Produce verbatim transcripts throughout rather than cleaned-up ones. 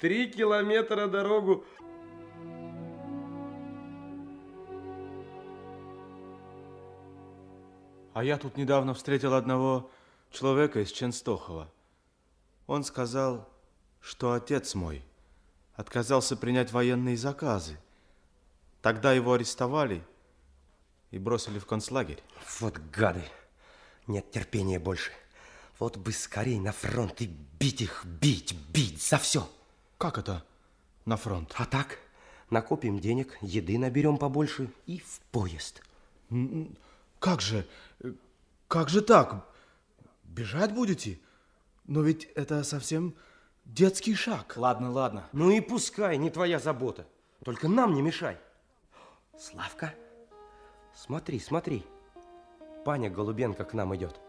Три километра дорогу. А я тут недавно встретил одного человека из Ченстохова. Он сказал, что отец мой отказался принять военные заказы. Тогда его арестовали и бросили в концлагерь. Вот гады. Нет терпения больше. Вот бы скорей на фронт и бить их, бить, бить за все. Как это на фронт? А так, накопим денег, еды наберем побольше и в поезд. Как же, как же так? Бежать будете? Но ведь это совсем детский шаг. Ладно, ладно. Ну и пускай, не твоя забота. Только нам не мешай. Славка, смотри, смотри. Паня Голубенко к нам идет.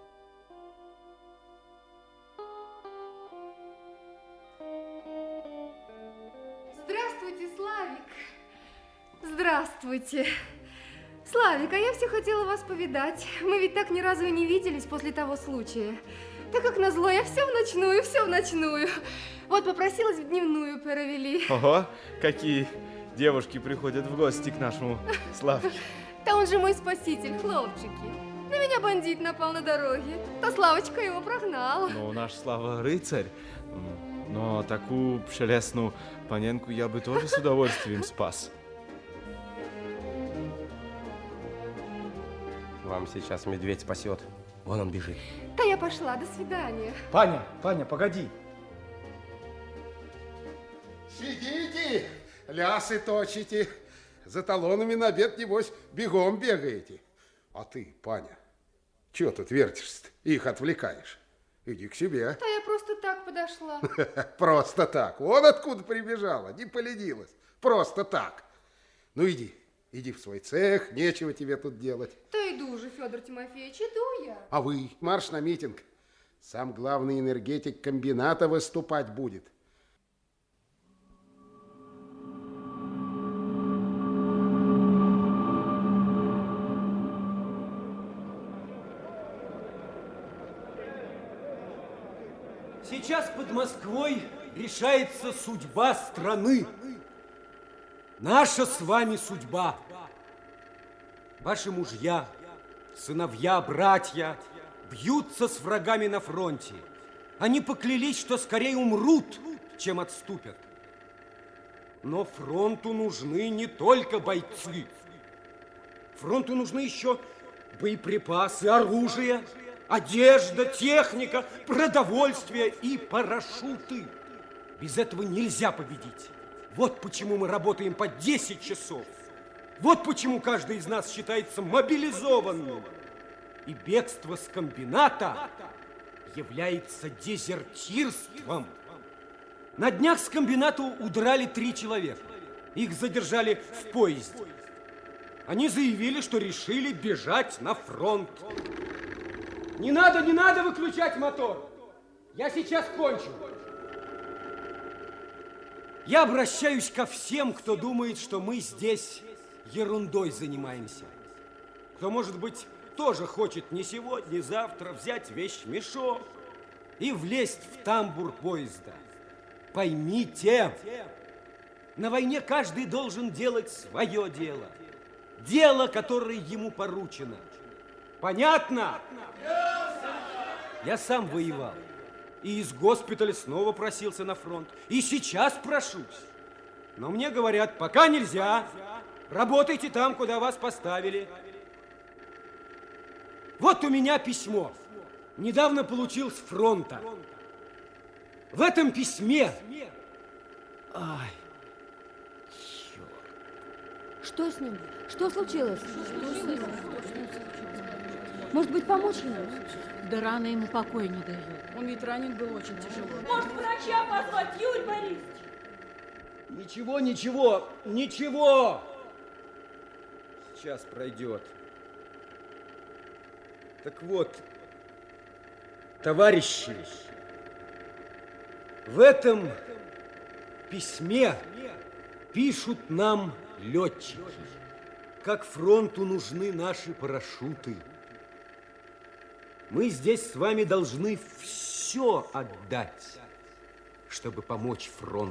Здравствуйте, Славик. Здравствуйте. Славик, а я все хотела вас повидать. Мы ведь так ни разу и не виделись после того случая. Так как назло, я все в ночную, все в ночную. Вот попросилась в дневную провели. Ого, какие девушки приходят в гости к нашему Славке. Да он же мой спаситель, хлопчики. На меня бандит напал на дороге. То Славочка его прогнал. Ну, наш Слава рыцарь. Но такую прелестную паненку я бы тоже с удовольствием спас. Вам сейчас медведь спасет. Вон он бежит. Да я пошла, до свидания. Паня, Паня, погоди. Сидите, лясы точите. За талонами на обед, небось, бегом бегаете. А ты, Паня, чего тут вертишься-то? Их отвлекаешь. Иди к себе. Да я просто так подошла. Просто так. Вон откуда прибежала, не поленилась. Просто так. Ну иди, иди в свой цех, нечего тебе тут делать. Да иду уже, Федор Тимофеевич, иду я. А вы, марш на митинг. Сам главный энергетик комбината выступать будет. Сейчас под Москвой решается судьба страны. Наша с вами судьба. Ваши мужья, сыновья, братья бьются с врагами на фронте. Они поклялись, что скорее умрут, чем отступят. Но фронту нужны не только бойцы. Фронту нужны еще боеприпасы, оружие, одежда, техника, продовольствие и парашюты. Без этого нельзя победить. Вот почему мы работаем по десять часов. Вот почему каждый из нас считается мобилизованным. И бегство с комбината является дезертирством. На днях с комбината удрали три человека. Их задержали в поезде. Они заявили, что решили бежать на фронт. Не надо, не надо выключать мотор. Я сейчас кончу. Я обращаюсь ко всем, кто думает, что мы здесь ерундой занимаемся. Кто, может быть, тоже хочет не сегодня, завтра взять вещмешок и влезть в тамбур поезда. Поймите, на войне каждый должен делать свое дело. Дело, которое ему поручено. Понятно? Я сам воевал. И из госпиталя снова просился на фронт. И сейчас прошусь. Но мне говорят, пока нельзя. Работайте там, куда вас поставили. Вот у меня письмо. Недавно получил с фронта. В этом письме... Ай, черт. Что с ним? Что случилось? Что с ним? Может быть, помочь ему? Да рана ему покоя не дает. Он ведь ранен был очень тяжело. Может, врача позвать, Юрий Борисович? Ничего, ничего, ничего. Сейчас пройдет. Так вот, товарищи, в этом письме пишут нам летчики, как фронту нужны наши парашюты. Мы здесь с вами должны все отдать, чтобы помочь фронту.